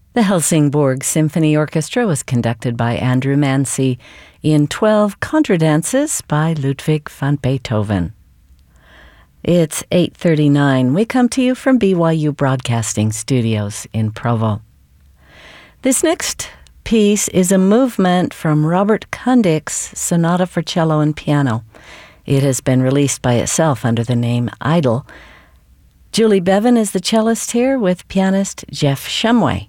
The Helsingborg Symphony Orchestra was conducted by Andrew Mancy in 12 contradances by Ludwig van Beethoven. It's 8:39. We come to you from BYU Broadcasting Studios in Provo. This next piece is a movement from Robert Kundig's Sonata for Cello and Piano. It has been released by itself under the name Idle. Julie Bevan is the cellist here with pianist Jeff Shumway.